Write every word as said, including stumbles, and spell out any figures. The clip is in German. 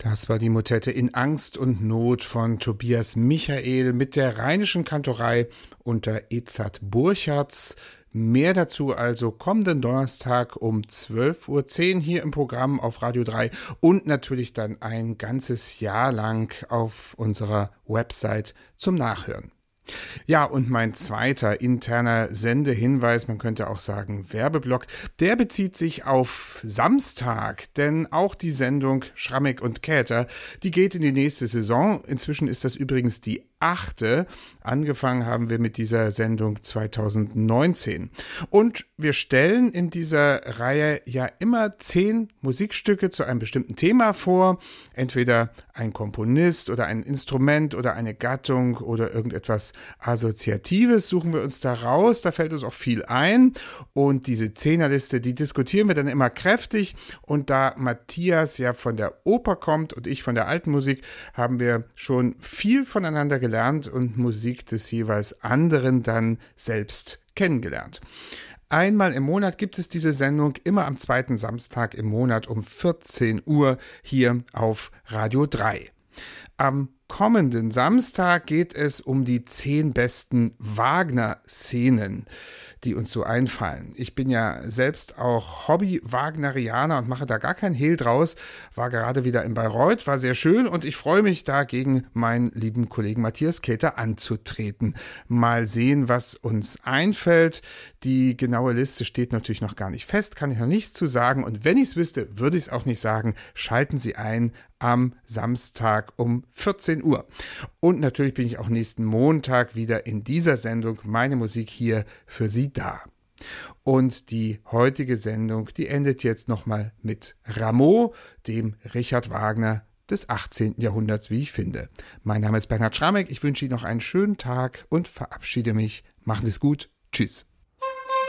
Das war die Motette In Angst und Not von Tobias Michael mit der Rheinischen Kantorei unter Edzard Burchards. Mehr dazu also kommenden Donnerstag um zwölf Uhr zehn hier im Programm auf Radio drei und natürlich dann ein ganzes Jahr lang auf unserer Website zum Nachhören. Ja, und mein zweiter interner Sendehinweis, man könnte auch sagen Werbeblock, der bezieht sich auf Samstag, denn auch die Sendung Schrammeck und Käther, die geht in die nächste Saison. Inzwischen ist das übrigens die achte. Angefangen haben wir mit dieser Sendung zweitausendneunzehn. Und wir stellen in dieser Reihe ja immer zehn Musikstücke zu einem bestimmten Thema vor. Entweder ein Komponist oder ein Instrument oder eine Gattung oder irgendetwas Assoziatives suchen wir uns da raus. Da fällt uns auch viel ein. Und diese Zehnerliste, die diskutieren wir dann immer kräftig. Und da Matthias ja von der Oper kommt und ich von der alten Musik, haben wir schon viel voneinander gelernt und Musik des jeweils anderen dann selbst kennengelernt. Einmal im Monat gibt es diese Sendung, immer am zweiten Samstag im Monat um vierzehn Uhr hier auf Radio drei. Am kommenden Samstag geht es um die zehn besten Wagner-Szenen, die uns so einfallen. Ich bin ja selbst auch Hobby-Wagnerianer und mache da gar kein Hehl draus. War gerade wieder in Bayreuth, war sehr schön und ich freue mich da gegen meinen lieben Kollegen Matthias Käther anzutreten. Mal sehen, was uns einfällt. Die genaue Liste steht natürlich noch gar nicht fest, kann ich noch nichts zu sagen. Und wenn ich es wüsste, würde ich es auch nicht sagen. Schalten Sie ein am Samstag um vierzehn Uhr. Und natürlich bin ich auch nächsten Montag wieder in dieser Sendung Meine Musik hier für Sie da. Und die heutige Sendung, die endet jetzt nochmal mit Rameau, dem Richard Wagner des achtzehnten Jahrhunderts, wie ich finde. Mein Name ist Bernhard Schrammeck, ich wünsche Ihnen noch einen schönen Tag und verabschiede mich. Machen Sie es gut. Tschüss.